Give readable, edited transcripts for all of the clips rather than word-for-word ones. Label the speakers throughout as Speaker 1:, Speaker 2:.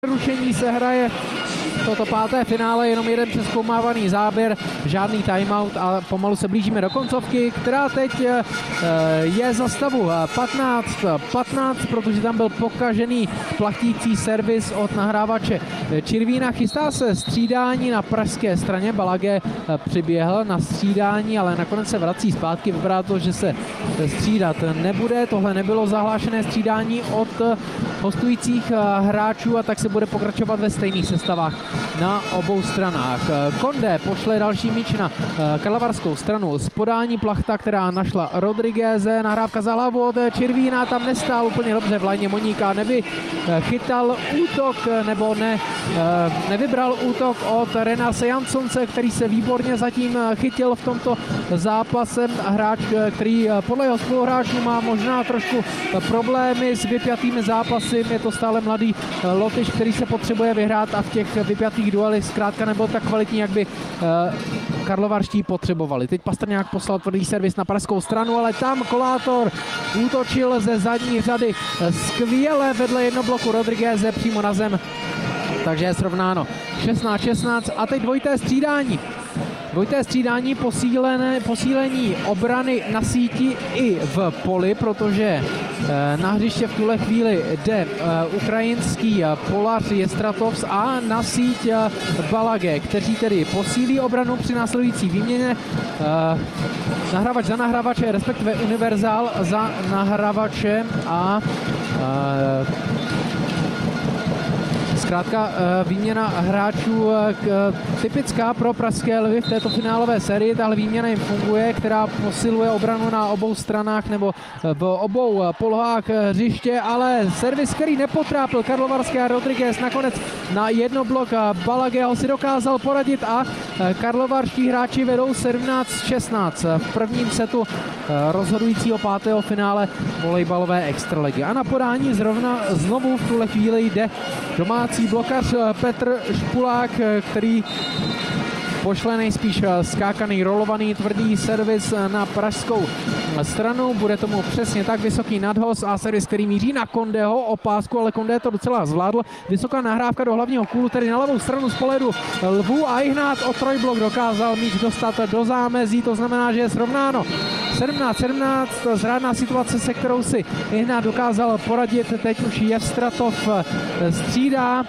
Speaker 1: Rušení se hraje toto páté finále, jenom jeden přezkoumávaný záběr, žádný timeout a pomalu se blížíme do koncovky, která teď je za stavu 15-15, protože tam byl pokažený plachtící servis od nahrávače Čirvína. Chystá se střídání na pražské straně, Balage přiběhl na střídání, ale nakonec se vrací zpátky, vypadá to, že se střídat nebude. Tohle nebylo zahlášené střídání od hostujících hráčů a tak se bude pokračovat ve stejných sestavách na obou stranách. Konde pošle další míč na karlovarskou stranu z podání, plachta, která našla Rodrigueze, nahrávka za hlavu od Čirvína, tam nestál úplně dobře v lajně Moníka, chytal útok nebo nevybral útok od Renase Jansonce, který se výborně zatím chytil v tomto zápase. Hráč, který podle jeho spoluhráčů má možná trošku problémy s vypjatými zápasy, je to stále mladý Lotyš, který se potřebuje vyhrát a v těch vypjatých duelech zkrátka nebyl tak kvalitní, jak by karlovarští potřebovali. Teď Pastrňák poslal tvrdý servis na pražskou stranu, ale tam Kolátor útočil ze zadní řady skvěle vedle jednobloku Rodrigueze přímo na zem. Takže je srovnáno 16-16 a teď dvojité střídání. Dvojité střídání, posílení obrany na síti i v poli, protože na hřiště v tuhle chvíli jde ukrajinský Polař Jestratovs a na síť Balage, kteří tedy posílí obranu při následující výměně. Nahrávač za nahrávače, respektive univerzál za nahrávače a zkrátka výměna hráčů typická pro pražské Lvy v této finálové sérii. Tahle výměna jim funguje, která posiluje obranu na obou stranách nebo v obou polohách hřiště, ale servis, který nepotrápil karlovarské a Rodriguez, nakonec na jednoblok Balageho si dokázal poradit a karlovarští hráči vedou 17-16 v prvním setu rozhodujícího pátého finále volejbalové extraligy. A na podání znovu v tuhle chvíli jde domácí blokař Petr Špulák, který pošle nejspíš skákaný, rolovaný, tvrdý servis na pražskou stranu. Bude tomu přesně tak, vysoký nadhoz a servis, který míří na Kondeho opásku, ale Konde to docela zvládl. Vysoká nahrávka do hlavního kůlu, tedy na levou stranu z pohledu Lvů a Ihnát o trojblok dokázal míč dostat do zámezí, to znamená, že je srovnáno 17-17, zrádná situace, se kterou si Ihnát dokázal poradit. Teď už Jevstratov střídá.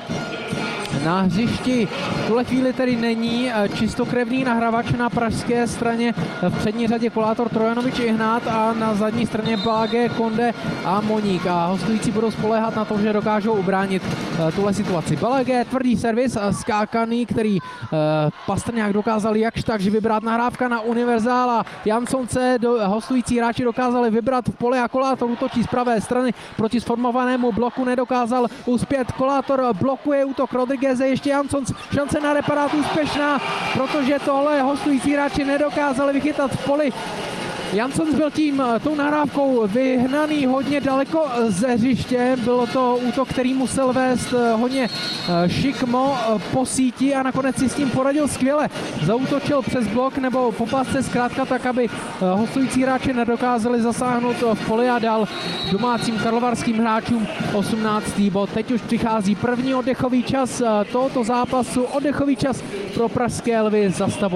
Speaker 1: Na hřišti v tuhle chvíli tedy není čistokrevný nahrávač na pražské straně, v přední řadě Kolátor, Trojanovič, Ihnát a na zadní straně Balage, Konde a Moník. A hostující budou spoléhat na to, že dokážou ubránit tuhle situaci. Balage, tvrdý servis, skákaný, který Pastrňák dokázal jakž tak, že vybrat nahrávka na univerzála Jansonce, hostující hráči dokázali vybrat v poli a Kolátor útočí z pravé strany proti sformovanému bloku, nedokázal uspět. Kolátor blokuje útok Rodriguez, ještě Jansons, šance na reparát úspěšná, protože tohle hostující hráči nedokázali vychytat v poli. Jansons byl tou nahrávkou vyhnaný hodně daleko ze hřiště. Bylo to útok, který musel vést hodně šikmo po síti a nakonec si s tím poradil skvěle. Zaútočil přes blok nebo po pásce zkrátka tak, aby hostující hráči nedokázali zasáhnout v poli a dal domácím karlovarským hráčům 18. bod. Teď už přichází první oddechový čas tohoto zápasu. Oddechový čas pro pražské Lvy za stavu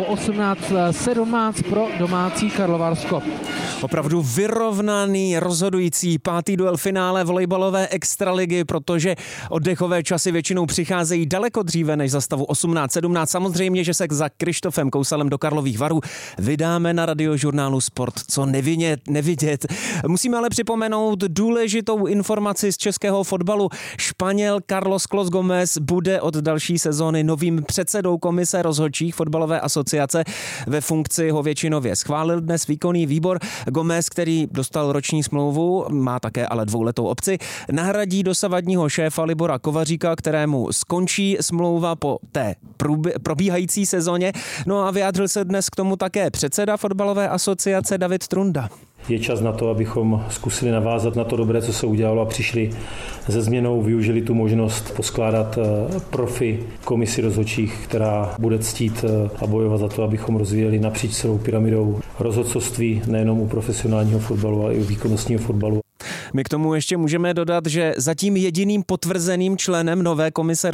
Speaker 1: 18-17 pro domácí Karlovarsko.
Speaker 2: Opravdu vyrovnaný, rozhodující pátý duel finále volejbalové extraligy, protože oddechové časy většinou přicházejí daleko dříve než za stavu 18-17. Samozřejmě, že se za Krištofem Kousalem do Karlových Varů vydáme na Radiožurnálu Sport, co nevidět. Musíme ale připomenout důležitou informaci z českého fotbalu. Španěl Carlos Clos Gómez bude od další sezóny novým předsedou komise rozhodčích fotbalové asociace. Ve funkci ho většinově schválil dnes výkonný výbor. Gómez, který dostal roční smlouvu, má také ale dvouletou opci, nahradí dosavadního šéfa Libora Kovaříka, kterému skončí smlouva po té probíhající sezóně. No a vyjádřil se dnes k tomu také předseda fotbalové asociace David Trunda.
Speaker 3: Je čas na to, abychom zkusili navázat na to dobré, co se udělalo a přišli se změnou, využili tu možnost poskládat profi komisi rozhodčích, která bude ctít a bojovat za to, abychom rozvíjeli napříč celou pyramidou rozhodcovství nejenom u profesionálního fotbalu, ale i u výkonnostního fotbalu.
Speaker 2: My k tomu ještě můžeme dodat, že zatím jediným potvrzeným členem nové komise